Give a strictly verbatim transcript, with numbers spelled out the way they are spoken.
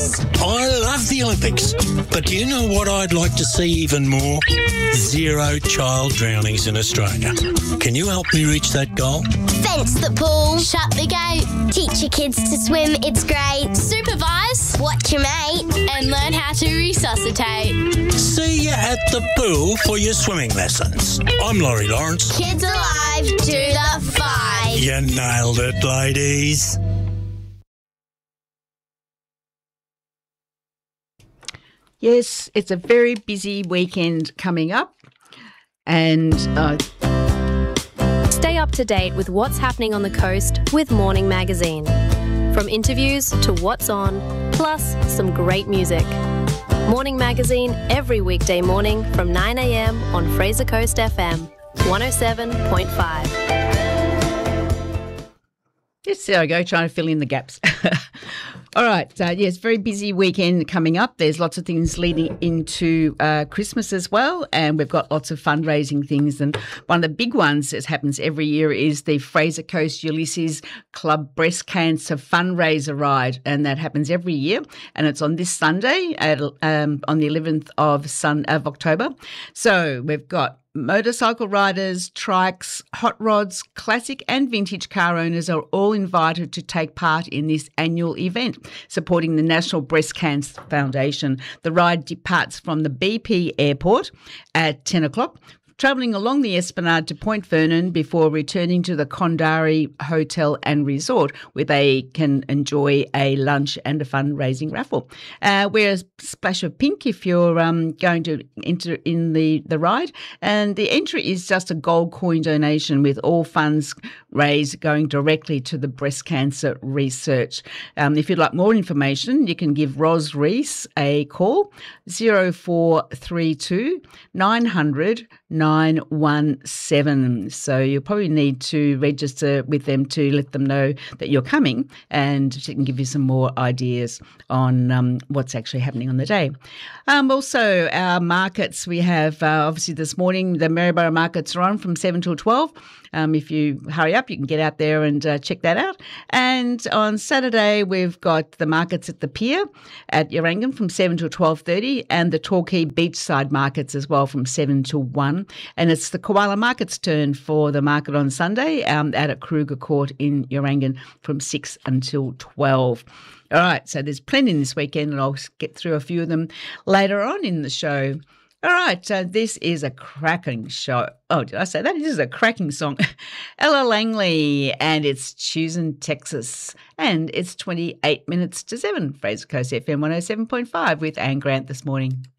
Olympics. I love the Olympics, but do you know what I'd like to see even more? Zero child drownings in Australia. Can you help me reach that goal? Fence the pool. Shut the gate. Teach your kids to swim, it's great. Supervise. Watch your mate. And learn how to resuscitate. See you at the pool for your swimming lessons. I'm Laurie Lawrence. Kids Alive, do the five. You nailed it, ladies. Yes, it's a very busy weekend coming up, and uh, stay up to date with what's happening on the coast with Morning Magazine. From interviews to what's on, plus some great music. Morning Magazine every weekday morning from nine a m on Fraser Coast F M, one oh seven point five. Yes, there I go, trying to fill in the gaps. All right. Uh, yes, very busy weekend coming up. There's lots of things leading into uh, Christmas as well, and we've got lots of fundraising things. And one of the big ones that happens every year is the Fraser Coast Ulysses Club Breast Cancer Fundraiser Ride, and that happens every year. And it's on this Sunday at, um, on the eleventh of, sun, of October. So we've got motorcycle riders, trikes, hot rods, classic and vintage car owners are all invited to take part in this annual event, supporting the National Breast Cancer Foundation. The ride departs from the B P Airport at ten o'clock, travelling along the Esplanade to Point Vernon before returning to the Kondari Hotel and Resort, where they can enjoy a lunch and a fundraising raffle. Uh, wear a splash of pink if you're um, going to enter in the, the ride. And the entry is just a gold coin donation, with all funds raised going directly to the breast cancer research. Um, if you'd like more information, you can give Ros Reese a call, zero four three two nine hundred nine one seven. So you'll probably need to register with them to let them know that you're coming, and she can give you some more ideas on um, what's actually happening on the day. Um, also, our markets, we have uh, obviously this morning the Maryborough markets are on from seven till twelve. Um, if you hurry up, you can get out there and uh, check that out. And on Saturday, we've got the markets at the pier at Urangan from seven till twelve thirty, and the Torquay beachside markets as well from seven till one. And it's the Koala Market's turn for the market on Sunday um, out at Kruger Court in Urangan from six until twelve. All right, so there's plenty this weekend, and I'll get through a few of them later on in the show. All right, so this is a cracking show. Oh, did I say that? This is a cracking song. Ella Langley, and it's Choosing Texas. And it's twenty-eight minutes to seven. Fraser Coast F M one oh seven point five with Anne Grant this morning.